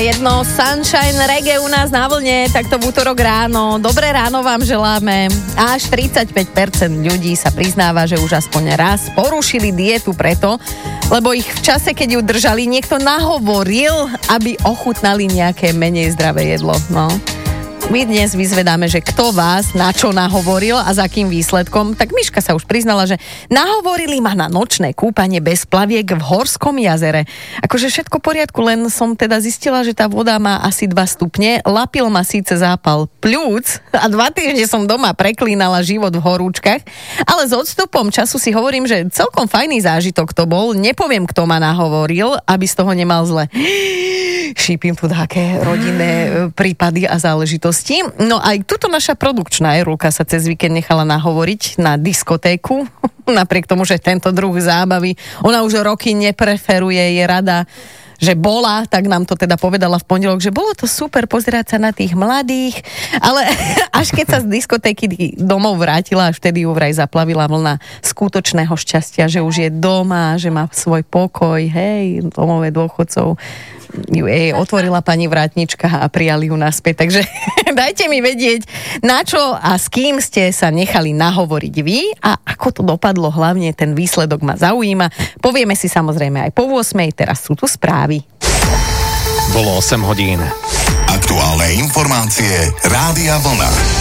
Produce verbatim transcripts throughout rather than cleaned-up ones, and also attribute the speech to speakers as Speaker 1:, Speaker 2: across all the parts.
Speaker 1: Jedno Sunshine Reggae u nás na vlne, takto v útorok ráno. Dobré ráno vám želáme. Až tridsaťpäť percent ľudí sa priznáva, že už aspoň raz porušili dietu preto, lebo ich v čase, keď ju držali, niekto nahovoril, aby ochutnali nejaké menej zdravé jedlo. No. My dnes vyzvedáme, že kto vás na čo nahovoril a za akým výsledkom. Tak Miška sa už priznala, že nahovorili ma na nočné kúpanie bez plaviek v Horskom jazere. Akože všetko v poriadku, len som teda zistila, že tá voda má asi dva stupne. Lapil ma síce zápal pľúc a dva týždne som doma preklínala život v horúčkach, ale s odstupom času si hovorím, že celkom fajný zážitok to bol. Nepoviem, kto ma nahovoril, aby z toho nemal zle. Šípim tu také rodinné prípady a záležitosti. No aj tuto naša produkčná Erulka sa cez víkend nechala nahovoriť na diskotéku. Napriek tomu, že tento druh zábavy ona už roky nepreferuje, je rada, že bola, tak nám to teda povedala v pondelok, že bolo to super pozerať sa na tých mladých, ale až keď sa z diskotéky domov vrátila, až vtedy ju vraj zaplavila vlna skutočného šťastia, že už je doma, že má svoj pokoj, hej, domové dôchodcov. Ju jej otvorila pani vrátnička a prijali ju naspäť. Takže dajte mi vedieť, na čo a s kým ste sa nechali nahovoriť vy a ako to dopadlo, hlavne ten výsledok ma zaujíma. Povieme si samozrejme aj po ôsmej, teraz sú tu správy.
Speaker 2: Bolo osem hodín.
Speaker 3: Aktuálne informácie Rádia Vlna.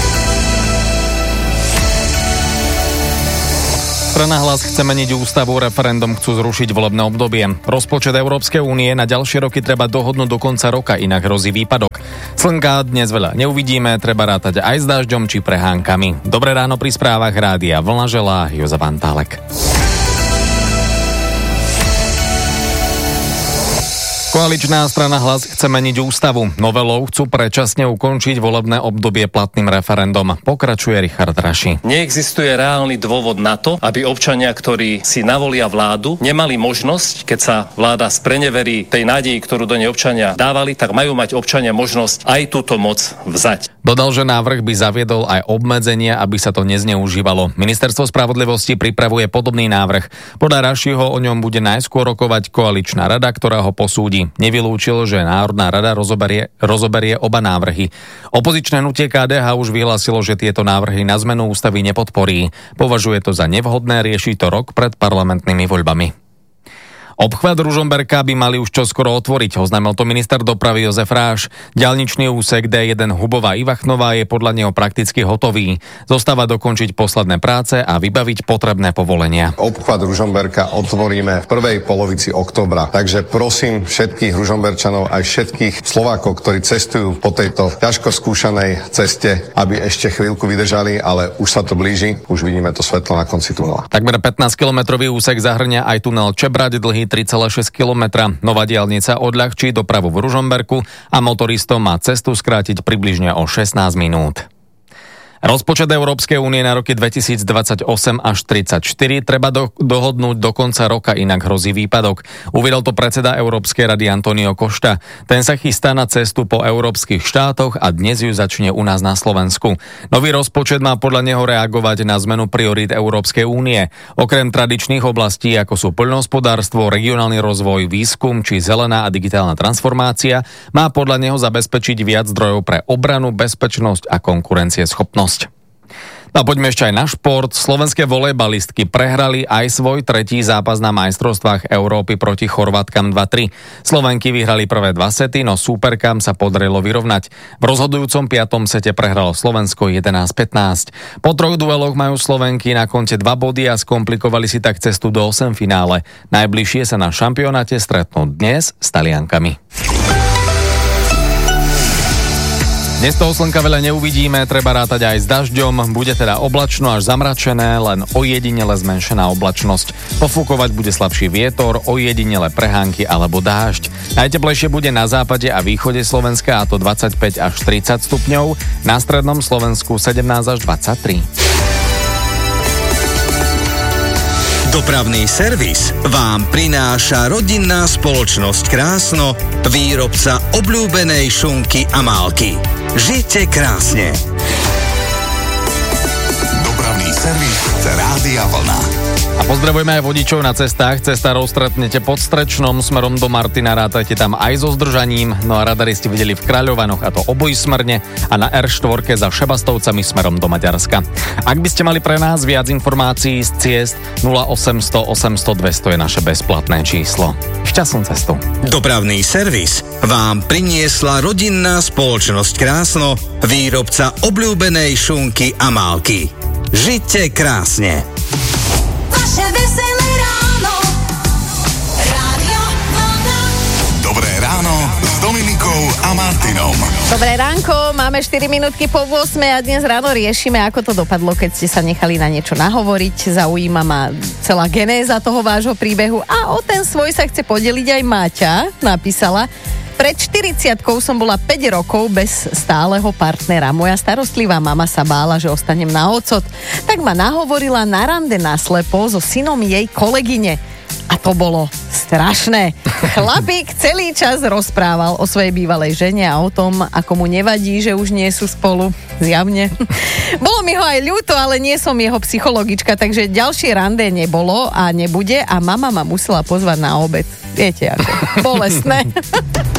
Speaker 2: Strana Hlas chce meniť ústavu, referendum chcú zrušiť volebné obdobie. Rozpočet Európskej únie na ďalšie roky treba dohodnúť do konca roka, inak hrozí výpadok. Slnka dnes veľa neuvidíme, treba rátať aj s dažďom či prehánkami. Dobré ráno pri správach Rádia Vlna želá Jozef Antálek. Koaličná strana Hlas chce meniť ústavu. Novelou chcú predčasne ukončiť volebné obdobie platným referendum. Pokračuje Richard Raši.
Speaker 4: Neexistuje reálny dôvod na to, aby občania, ktorí si navolia vládu, nemali možnosť, keď sa vláda spreneverí tej nádeji, ktorú do nej občania dávali, tak majú mať občania možnosť aj túto moc vzať.
Speaker 2: Dodal, že návrh by zaviedol aj obmedzenia, aby sa to nezneužívalo. Ministerstvo spravodlivosti pripravuje podobný návrh. Podľa Rašiho o ňom bude najskôr rokovať koaličná rada, ktorá ho posúdi. Nevylúčil, že Národná rada rozoberie, rozoberie oba návrhy. Opozičné hnutie ká dé há už vyhlásilo, že tieto návrhy na zmenu ústavy nepodporí. Považuje to za nevhodné, riešiť to rok pred parlamentnými voľbami. Obchvat Ružomberka by mali už čoskoro otvoriť, oznámil to minister dopravy Jozef Ráš. Diaľničný úsek dé jeden Hubová Ivachnová je podľa neho prakticky hotový. Zostáva dokončiť posledné práce a vybaviť potrebné povolenia.
Speaker 5: Obchvat Ružomberka otvoríme v prvej polovici októbra. Takže prosím všetkých Ružomberčanov aj všetkých Slovákov, ktorí cestujú po tejto ťažko skúšanej ceste, aby ešte chvíľku vydržali, ale už sa to blíži, už vidíme to svetlo na konci tunela.
Speaker 2: Takmer pätnásťkilometrový úsek zahŕňa aj tunel Čebrať, dlhý tri celé šesť kilometra. Nová diaľnica odľahčí dopravu v Ružomberku a motoristom má cestu skrátiť približne o šestnásť minút. Rozpočet Európskej únie na roky dvetisícdvadsaťosem až tridsaťštyri treba do, dohodnúť do konca roka, inak hrozí výpadok. Uviedol to predseda Európskej rady Antonio Costa. Ten sa chystá na cestu po európskych štátoch a dnes ju začne u nás na Slovensku. Nový rozpočet má podľa neho reagovať na zmenu priorít Európskej únie. Okrem tradičných oblastí, ako sú poľnohospodárstvo, regionálny rozvoj, výskum či zelená a digitálna transformácia, má podľa neho zabezpečiť viac zdrojov pre obranu, bezpečnosť a konkurencieschopnosť. No a poďme ešte aj na šport. Slovenské volejbalistky prehrali aj svoj tretí zápas na majstrovstvách Európy proti Chorvátkam dva tri. Slovenky vyhrali prvé dva sety, no súperkám sa podarilo vyrovnať. V rozhodujúcom piatom sete prehralo Slovensko jedenásť pätnásť. Po troch dueloch majú Slovenky na konte dva body a skomplikovali si tak cestu do osemfinále. Najbližšie sa na šampionáte stretnú dnes s Taliankami. Dnes toho slnka veľa neuvidíme, treba rátať aj s dažďom, bude teda oblačno až zamračené, len ojedinele zmenšená oblačnosť. Pofúkovať bude slabší vietor, ojedinele prehánky alebo dážď. Najteplejšie bude na západe a východe Slovenska, a to dvadsaťpäť až tridsať stupňov, na strednom Slovensku sedemnásť až dvadsaťtri.
Speaker 6: Dopravný servis vám prináša rodinná spoločnosť Krásno, výrobca obľúbenej šunky Amálky. Žite krásne.
Speaker 3: Dopravný servis z Rádia Vlna.
Speaker 2: A pozdravujeme aj vodičov na cestách. Cesta rozstretnete pod Strečnom smerom do Martina, rátajte tam aj so zdržaním. No a radary ste videli v Kráľovanoch, a to obojsmerne, a na er štyri za Šebastovcami smerom do Maďarska. Ak by ste mali pre nás viac informácií z ciest, nula osemsto osemsto dvesto je naše bezplatné číslo. Šťastnú cestu.
Speaker 6: Dopravný servis vám priniesla rodinná spoločnosť Krásno, výrobca obľúbenej šunky Amálky. Žite krásne.
Speaker 7: Vaše veselé ráno. Rádio Vlna.
Speaker 3: Dobré ráno s Dominikou a Martinom.
Speaker 1: Dobré ránko, máme štyri minútky po ôsmej a dnes ráno riešime, ako to dopadlo, keď ste sa nechali na niečo nahovoriť. Zaujíma ma celá genéza toho vášho príbehu a o ten svoj sa chce podeliť aj Máťa, napísala. Pred štyridsiatkou som bola päť rokov bez stáleho partnera. Moja starostlivá mama sa bála, že ostanem na ocot, tak ma nahovorila na rande naslepo so synom jej kolegyne. A to bolo strašné. Chlapík celý čas rozprával o svojej bývalej žene a o tom, ako mu nevadí, že už nie sú spolu. Zjavne. Bolo mi ho aj ľúto, ale nie som jeho psychologička, takže ďalšie rande nebolo a nebude a mama ma musela pozvať na obed. Viete ako. Bolestné.